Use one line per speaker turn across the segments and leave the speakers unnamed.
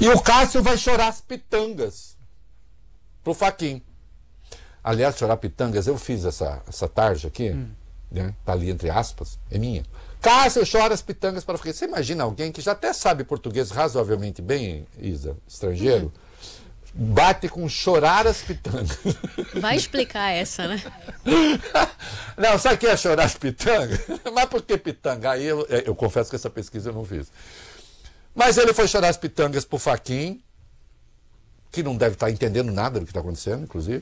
E o Cássio vai chorar as pitangas pro Fachin. Aliás, chorar pitangas, eu fiz essa tarja aqui, né? Tá ali entre aspas, é minha. Cássio chora as pitangas para o Fachin. Você imagina alguém que já até sabe português razoavelmente bem, Isa, estrangeiro, bate com chorar as pitangas.
Vai explicar essa, né?
Não, sabe o que é chorar as pitangas? Mas por que pitanga? Aí eu confesso que essa pesquisa eu não fiz. Mas ele foi chorar as pitangas pro Fachin, que não deve estar entendendo nada do que está acontecendo, inclusive.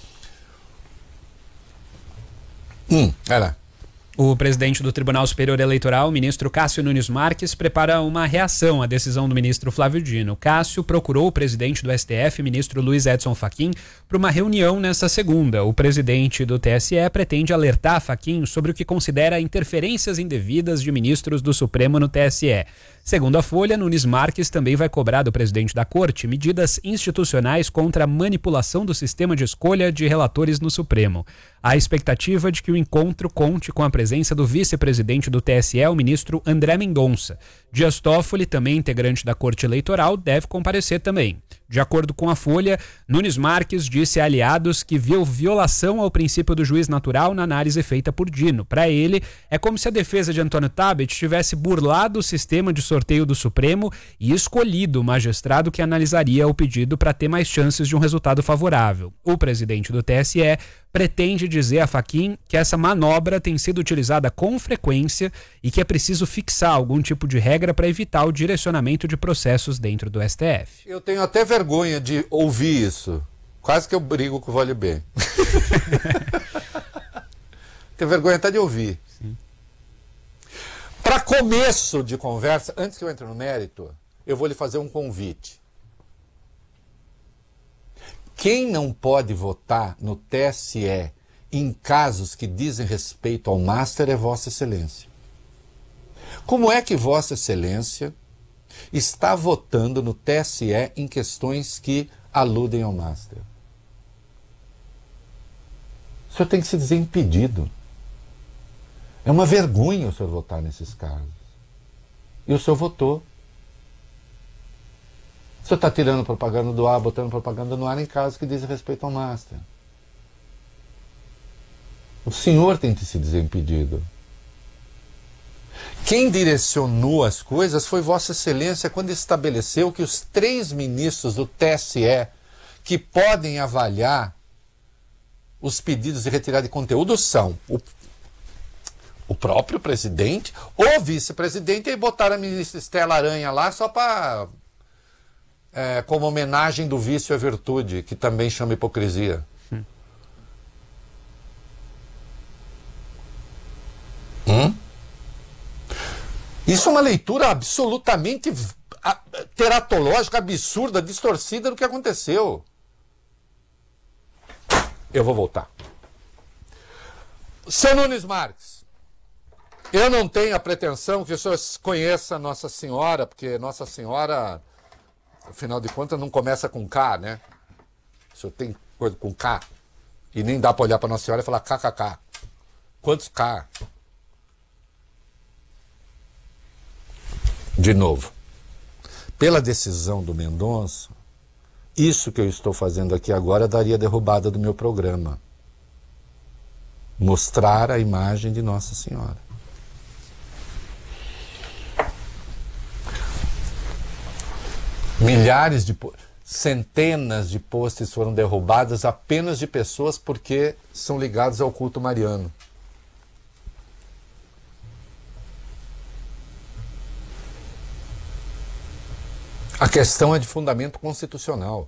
Era.
O presidente do Tribunal Superior Eleitoral, o ministro Cássio Nunes Marques, prepara uma reação à decisão do ministro Flávio Dino. Cássio procurou o presidente do STF, ministro Luiz Edson Fachin, para uma reunião nesta segunda. O presidente do TSE pretende alertar Fachin sobre o que considera interferências indevidas de ministros do Supremo no TSE. Segundo a Folha, Nunes Marques também vai cobrar do presidente da Corte medidas institucionais contra a manipulação do sistema de escolha de relatores no Supremo. Há expectativa de que o encontro conte com a presença do vice-presidente do TSE, o ministro André Mendonça. Dias Toffoli, também integrante da Corte Eleitoral, deve comparecer também. De acordo com a Folha, Nunes Marques disse a aliados que viu violação ao princípio do juiz natural na análise feita por Dino. Para ele, é como se a defesa de Antônio Tabet tivesse burlado o sistema de sorteio do Supremo e escolhido o magistrado que analisaria o pedido para ter mais chances de um resultado favorável. O presidente do TSE pretende dizer a Fachin que essa manobra tem sido utilizada com frequência e que é preciso fixar algum tipo de regra para evitar o direcionamento de processos dentro do STF.
Eu tenho até vergonha de ouvir isso. Quase que eu brigo com o Vale Bem. Tenho vergonha até de ouvir. Para começo de conversa, antes que eu entre no mérito, eu vou lhe fazer um convite. Quem não pode votar no TSE em casos que dizem respeito ao Master é Vossa Excelência. Como é que Vossa Excelência está votando no TSE em questões que aludem ao Master? O senhor tem que se dizer impedido. É uma vergonha o senhor votar nesses casos. E o senhor votou. O senhor está tirando propaganda do ar, botando propaganda no ar em casos que dizem respeito ao Master. O senhor tem que se dizer impedido. Quem direcionou as coisas foi Vossa Excelência quando estabeleceu que os 3 ministros do TSE que podem avaliar os pedidos de retirada de conteúdo são o próprio presidente, o vice-presidente, e botaram a ministra Estela Aranha lá só para... como homenagem do vício à virtude, que também chama hipocrisia. Isso é uma leitura absolutamente teratológica, absurda, distorcida do que aconteceu. Eu vou voltar. Seu Nunes Marques, eu não tenho a pretensão que o senhor conheça Nossa Senhora, porque Nossa Senhora... Afinal de contas, não começa com K, né? O senhor tem coisa com K. E nem dá para olhar para Nossa Senhora e falar KKK. Quantos K? De novo. Pela decisão do Mendonça, isso que eu estou fazendo aqui agora daria derrubada do meu programa. Mostrar a imagem de Nossa Senhora. Centenas de posts foram derrubados apenas de pessoas porque são ligados ao culto mariano. A questão é de fundamento constitucional.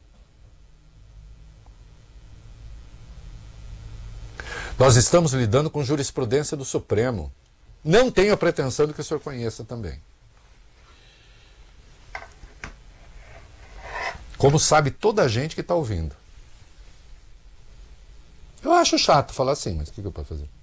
Nós estamos lidando com jurisprudência do Supremo. Não tenho a pretensão de que o senhor conheça também. Como sabe toda a gente que está ouvindo. Eu acho chato falar assim, mas o que eu posso fazer?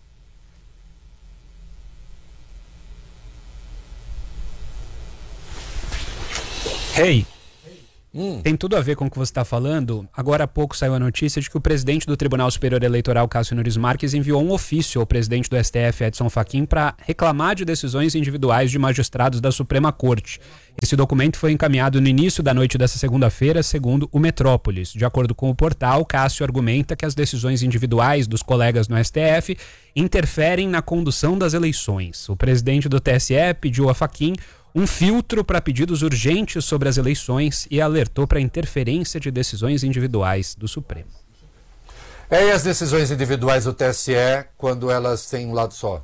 Hey. Tem tudo a ver com o que você está falando. Agora há pouco saiu a notícia de que o presidente do Tribunal Superior Eleitoral, Cássio Nunes Marques, enviou um ofício ao presidente do STF, Edson Fachin, para reclamar de decisões individuais de magistrados da Suprema Corte. Esse documento foi encaminhado no início da noite dessa segunda-feira, segundo o Metrópolis. De acordo com o portal, Cássio argumenta que as decisões individuais dos colegas no STF interferem na condução das eleições. O presidente do TSE pediu a Fachin um filtro para pedidos urgentes sobre as eleições e alertou para a interferência de decisões individuais do Supremo.
E as decisões individuais do TSE, quando elas têm um lado só?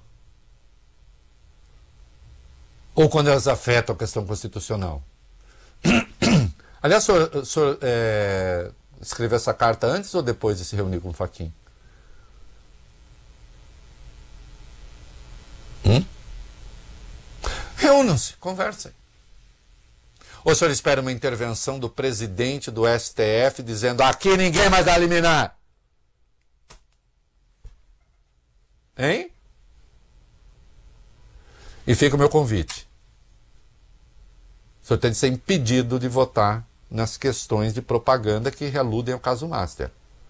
Ou quando elas afetam a questão constitucional? Aliás, o senhor escreveu essa carta antes ou depois de se reunir com o Fachin? Reúnam-se, conversem. Ou o senhor espera uma intervenção do presidente do STF dizendo: aqui ninguém mais dá liminar? Hein? E fica o meu convite. O senhor tem de ser impedido de votar nas questões de propaganda que reludem ao caso Master.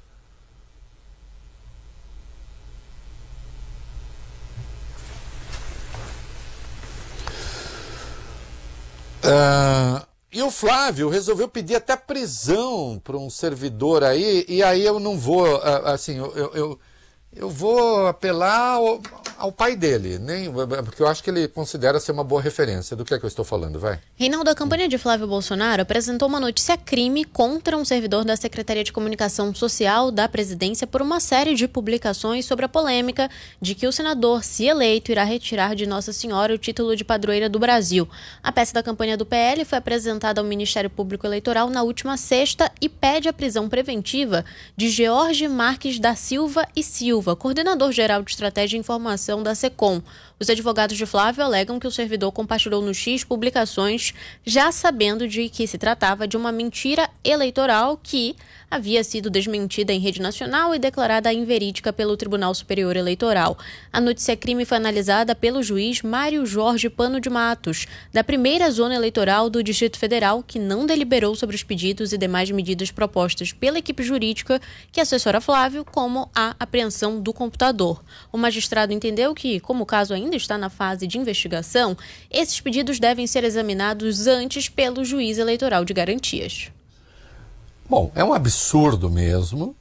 E o Flávio resolveu pedir até prisão para um servidor aí, e aí eu não vou, assim, eu vou apelar ao pai dele, porque eu acho que ele considera ser uma boa referência do que é que eu estou falando, vai.
Reinaldo, a campanha de Flávio Bolsonaro apresentou uma notícia-crime contra um servidor da Secretaria de Comunicação Social da Presidência por uma série de publicações sobre a polêmica de que o senador, se eleito, irá retirar de Nossa Senhora o título de padroeira do Brasil. A peça da campanha do PL foi apresentada ao Ministério Público Eleitoral na última sexta e pede a prisão preventiva de George Marques da Silva e Silva, coordenador-geral de Estratégia e Informação da SECOM. Os advogados de Flávio alegam que o servidor compartilhou no X publicações já sabendo de que se tratava de uma mentira eleitoral que havia sido desmentida em rede nacional e declarada inverídica pelo Tribunal Superior Eleitoral. A notícia-crime foi analisada pelo juiz Mário Jorge Pano de Matos, da primeira zona eleitoral do Distrito Federal, que não deliberou sobre os pedidos e demais medidas propostas pela equipe jurídica que assessora Flávio, como a apreensão do computador. O magistrado entendeu que, como o caso ainda está na fase de investigação, esses pedidos devem ser examinados antes pelo juiz eleitoral de garantias.
Bom, é um absurdo mesmo,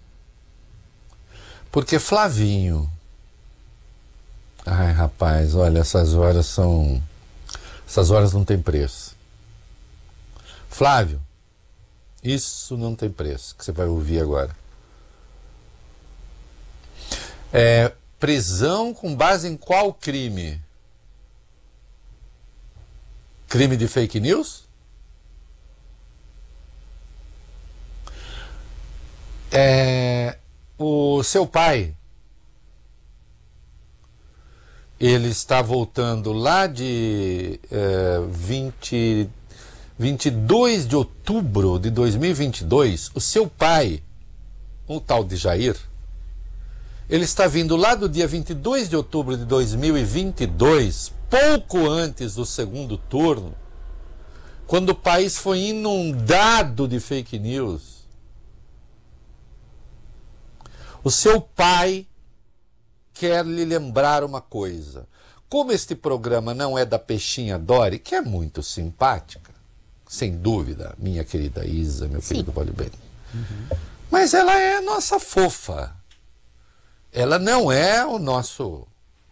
porque Flavinho... Ai, rapaz, olha, essas horas não tem preço. Flávio, isso não tem preço, que você vai ouvir agora. Prisão com base em qual crime? Crime de fake news? O seu pai, ele está voltando lá de 22 de outubro de 2022. O seu pai, o tal de Jair, ele está vindo lá do dia 22 de outubro de 2022, pouco antes do segundo turno, quando o país foi inundado de fake news. O seu pai quer lhe lembrar uma coisa. Como este programa não é da Peixinha Dori, que é muito simpática, sem dúvida, minha querida Isa, meu querido Valibene, mas ela é nossa fofa. Ela não é o nosso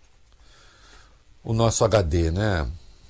HD, né?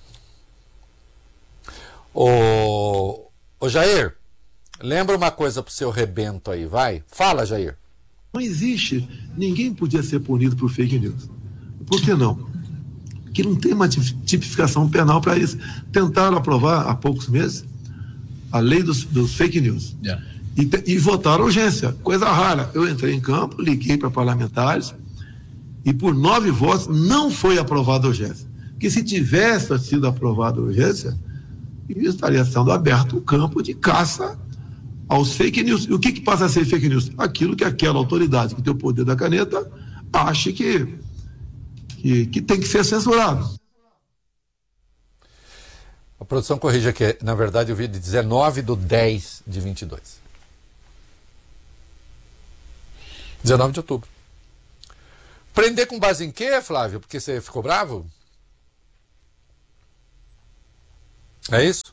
Ô Jair, lembra uma coisa pro seu rebento aí, vai? Fala, Jair.
Não existe, ninguém podia ser punido por fake news. Por que não? Porque não tem uma tipificação penal para isso. Tentaram aprovar há poucos meses a lei dos fake news. Yeah. E votaram urgência, coisa rara. Eu entrei em campo, liguei para parlamentares e por 9 votos não foi aprovada a urgência. Porque se tivesse sido aprovada a urgência, estaria sendo aberto o campo de caça aos fake news. E o que passa a ser fake news? Aquilo que aquela autoridade que tem o poder da caneta acha que tem que ser censurado.
produção corrige aqui, na verdade eu vi de 19/10/22. 19 de outubro. Prender com base em quê, Flávio? Porque você ficou bravo? É isso?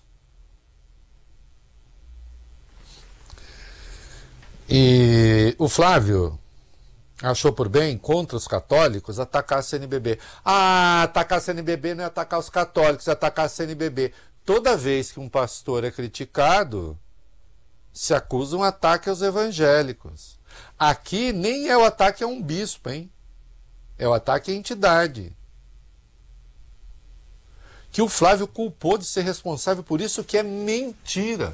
E o Flávio achou por bem, contra os católicos, atacar a CNBB. Ah, atacar a CNBB não é atacar os católicos, é atacar a CNBB. Toda vez que um pastor é criticado, se acusa um ataque aos evangélicos. Aqui nem é o ataque a um bispo, hein? É o ataque à entidade. Que o Flávio culpou de ser responsável por isso, que é mentira.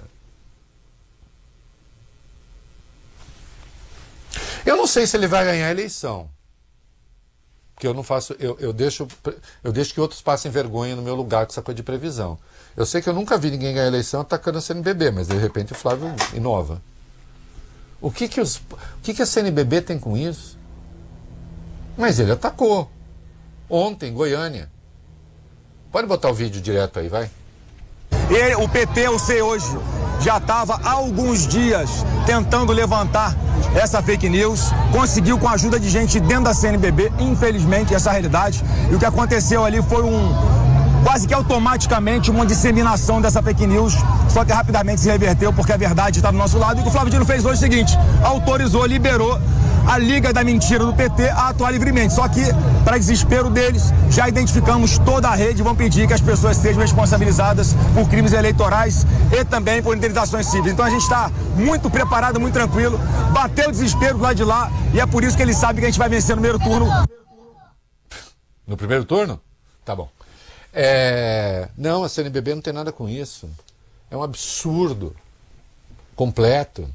Eu não sei se ele vai ganhar a eleição. Porque eu não faço. Eu deixo que outros passem vergonha no meu lugar com essa coisa de previsão. Eu sei que eu nunca vi ninguém ganhar a eleição atacando a CNBB, mas de repente o Flávio inova. O que a CNBB tem com isso? Mas ele atacou. Ontem, em Goiânia. Pode botar o vídeo direto aí, vai.
E o PT, eu sei hoje, já estava há alguns dias tentando levantar essa fake news, conseguiu com a ajuda de gente dentro da CNBB, infelizmente, essa é a realidade. E o que aconteceu ali foi quase que automaticamente uma disseminação dessa fake news, só que rapidamente se reverteu porque a verdade está do nosso lado. E o que o Flávio Dino fez hoje é o seguinte: autorizou, liberou a Liga da Mentira do PT a atuar livremente. Só que, para desespero deles, já identificamos toda a rede e vão pedir que as pessoas sejam responsabilizadas por crimes eleitorais e também por indenizações civis. Então a gente está muito preparado, muito tranquilo, bateu o desespero do lado de lá e é por isso que eles sabem que a gente vai vencer no primeiro turno.
No primeiro turno? Tá bom. Não, a CNBB não tem nada com isso. É um absurdo completo.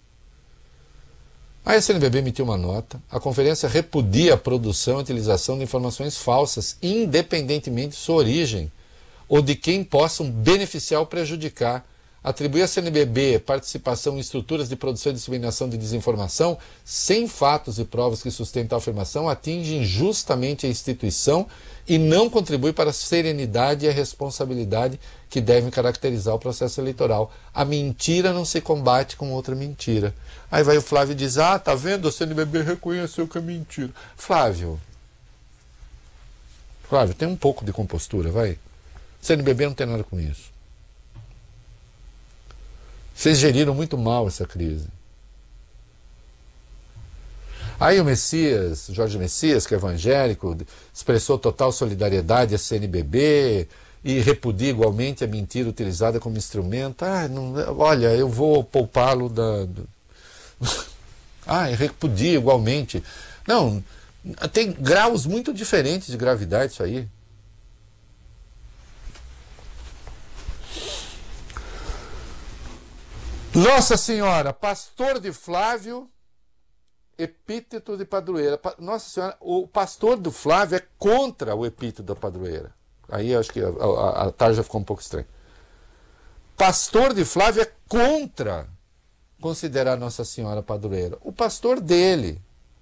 Aí a CNBB emitiu uma nota. A conferência repudia a produção e utilização de informações falsas, independentemente de sua origem ou de quem possam beneficiar ou prejudicar. Atribui à CNBB participação em estruturas de produção e disseminação de desinformação sem fatos e provas que sustentam a afirmação, atinge injustamente a instituição e não contribui para a serenidade e a responsabilidade que devem caracterizar o processo eleitoral. A mentira não se combate com outra mentira. Aí vai o Flávio e diz: tá vendo? A CNBB reconheceu que é mentira. Flávio, tem um pouco de compostura, vai. CNBB não tem nada com isso. Vocês geriram muito mal essa crise. Aí o Jorge Messias, que é evangélico, expressou total solidariedade à CNBB e repudia igualmente a mentira utilizada como instrumento. Olha, eu vou poupá-lo repudia igualmente. Não, tem graus muito diferentes de gravidade isso aí. Nossa Senhora, pastor de Flávio, epíteto de padroeira. Nossa Senhora, o pastor do Flávio é contra o epíteto da padroeira. Aí eu acho que a tarja ficou um pouco estranha. Pastor de Flávio é contra considerar Nossa Senhora padroeira. O pastor dele.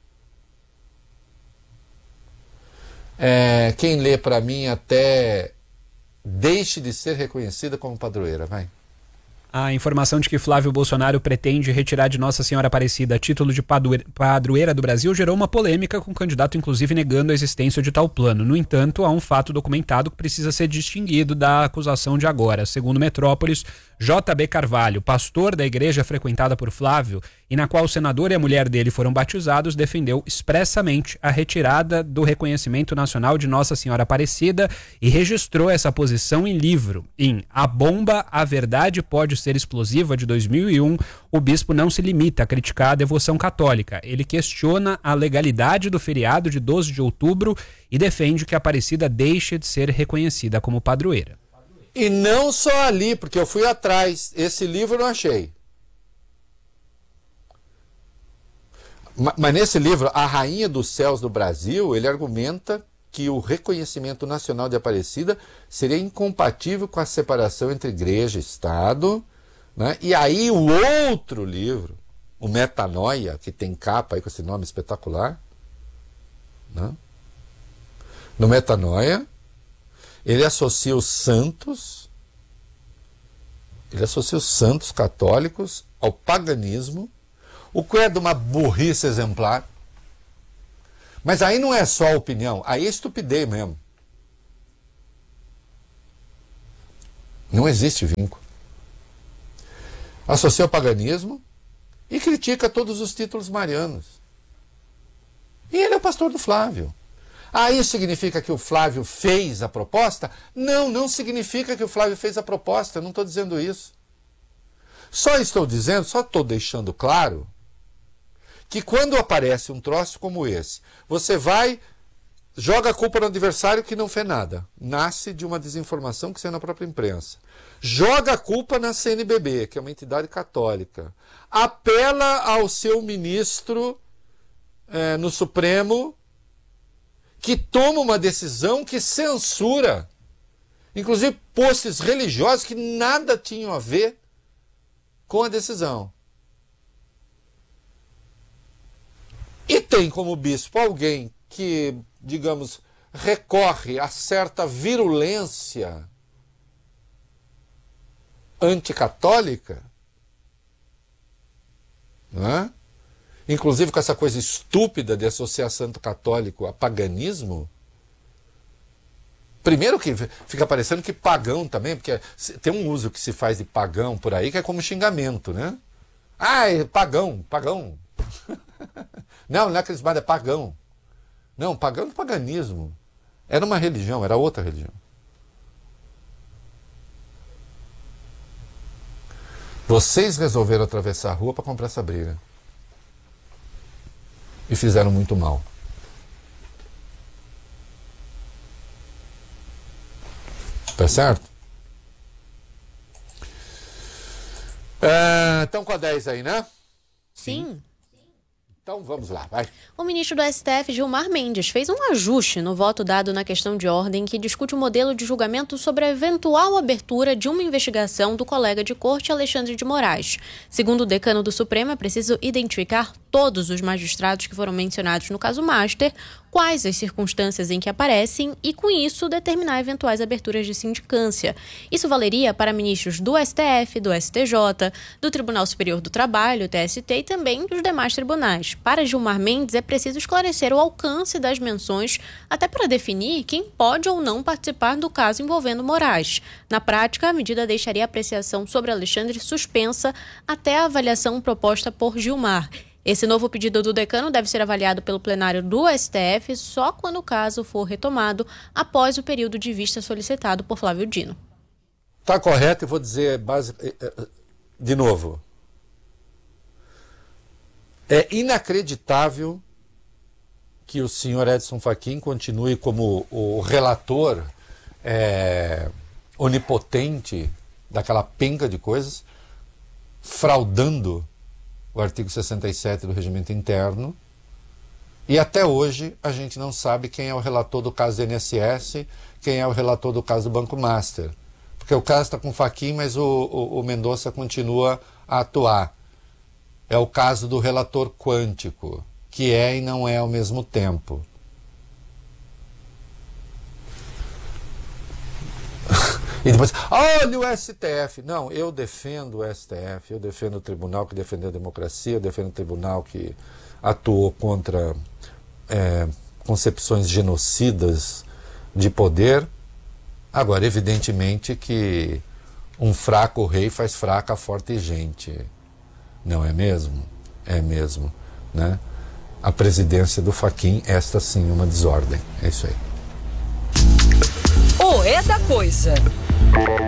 Quem lê para mim até deixe de ser reconhecida como padroeira, vai.
A informação de que Flávio Bolsonaro pretende retirar de Nossa Senhora Aparecida título de padroeira do Brasil gerou uma polêmica, com o candidato inclusive negando a existência de tal plano. No entanto, há um fato documentado que precisa ser distinguido da acusação de agora. Segundo Metrópolis, J.B. Carvalho, pastor da igreja frequentada por Flávio e na qual o senador e a mulher dele foram batizados, defendeu expressamente a retirada do reconhecimento nacional de Nossa Senhora Aparecida e registrou essa posição em livro. Em A Bomba, a Verdade Pode Ser Explosiva, de 2001, o bispo não se limita a criticar a devoção católica. Ele questiona a legalidade do feriado de 12 de outubro e defende que a Aparecida deixe de ser reconhecida como padroeira.
E não só ali, porque eu fui atrás. Esse livro eu não achei. Mas nesse livro, A Rainha dos Céus do Brasil, ele argumenta que o reconhecimento nacional de Aparecida seria incompatível com a separação entre igreja e Estado, né? E aí o outro livro, o Metanoia, que tem capa aí com esse nome espetacular, né? No Metanoia, ele associa os santos Ele associa os santos católicos ao paganismo, o que é de uma burrice exemplar. Mas aí não é só opinião, aí é estupidez mesmo. Não existe vínculo. Associa ao paganismo e critica todos os títulos marianos. E ele é o pastor do Flávio. Ah, isso significa que o Flávio fez a proposta? Não, não significa que o Flávio fez a proposta, eu não estou dizendo isso. Só estou deixando claro que quando aparece um troço como esse, você vai, joga a culpa no adversário que não fez nada. Nasce de uma desinformação que saiu na própria imprensa. Joga a culpa na CNBB, que é uma entidade católica. Apela ao seu ministro no Supremo, que toma uma decisão que censura, inclusive posts religiosos que nada tinham a ver com a decisão. E tem como bispo alguém que, digamos, recorre a certa virulência anticatólica, não é? Inclusive com essa coisa estúpida de associar santo católico a paganismo. Primeiro que fica parecendo que pagão também, porque tem um uso que se faz de pagão por aí que é como xingamento, né? Ah, é pagão. Não é crismado, é pagão. Não, pagão é paganismo. Era uma religião, era outra religião. Vocês resolveram atravessar a rua para comprar essa briga. E fizeram muito mal. Tá certo? Então com a 10 aí, né?
Sim.
Então vamos lá, vai.
O ministro do STF, Gilmar Mendes, fez um ajuste no voto dado na questão de ordem que discute o modelo de julgamento sobre a eventual abertura de uma investigação do colega de corte Alexandre de Moraes. Segundo o decano do Supremo, é preciso identificar todos os magistrados que foram mencionados no caso Master, quais as circunstâncias em que aparecem e, com isso, determinar eventuais aberturas de sindicância. Isso valeria para ministros do STF, do STJ, do Tribunal Superior do Trabalho, TST, e também dos demais tribunais. Para Gilmar Mendes, é preciso esclarecer o alcance das menções, até para definir quem pode ou não participar do caso envolvendo Moraes. Na prática, a medida deixaria a apreciação sobre Alexandre suspensa até a avaliação proposta por Gilmar. Esse novo pedido do decano deve ser avaliado pelo plenário do STF só quando o caso for retomado após o período de vista solicitado por Flávio Dino.
Está correto, eu vou dizer de novo. É inacreditável que o senhor Edson Fachin continue como o relator onipotente daquela penca de coisas, fraudando o artigo 67 do regimento interno, e até hoje a gente não sabe quem é o relator do caso do INSS, quem é o relator do caso do Banco Master, porque o caso está com o Fachin, mas o Mendonça continua a atuar. É o caso do relator quântico, que é e não é ao mesmo tempo. E depois, olha o STF. Não, eu defendo o STF, eu defendo o tribunal que defendeu a democracia, eu defendo o tribunal que atuou contra concepções genocidas de poder. Agora, evidentemente que um fraco rei faz fraca a forte gente. Não é mesmo? É mesmo, né? A presidência do Fachin, esta sim, uma desordem. É isso aí.
O É da Coisa.